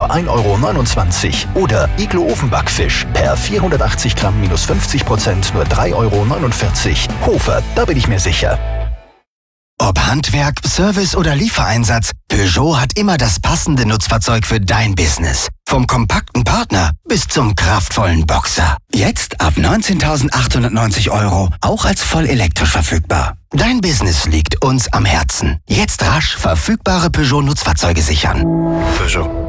nur 1,29 € oder Iglo Ofenbackfisch per 480 Gramm minus 50% nur 3,49 €. Hofer, da bin ich mir sicher. Ob Handwerk, Service oder Liefereinsatz, Peugeot hat immer das passende Nutzfahrzeug für dein Business. Vom kompakten Partner bis zum kraftvollen Boxer. Jetzt ab 19.890 €, auch als voll elektrisch verfügbar. Dein Business liegt uns am Herzen. Jetzt rasch verfügbare Peugeot-Nutzfahrzeuge sichern. Peugeot.